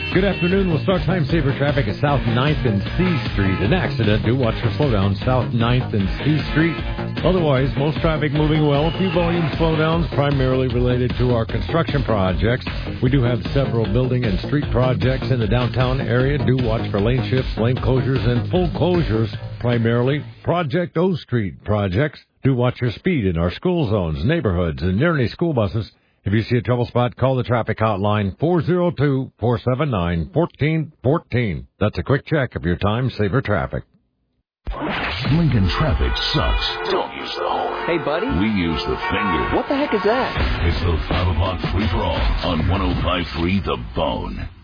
Good afternoon. We'll start time saver traffic at South 9th and C Street. An accident. Do watch for slowdowns South 9th and C Street. Otherwise, most traffic moving well. A few volume slowdowns primarily related to our construction projects. We do have several building and street projects in the downtown area. Do watch for lane shifts, lane closures, and full closures. Primarily Project O Street projects. Do watch your speed in our school zones, neighborhoods, and nearly school buses. If you see a trouble spot, call the traffic hotline 402-479-1414. That's a quick check of your time saver traffic. Lincoln traffic sucks. Don't use the horn. Hey, buddy. We use the finger. What the heck is that? It's the 5 o'clock free-for-all on 105.3 The Bone.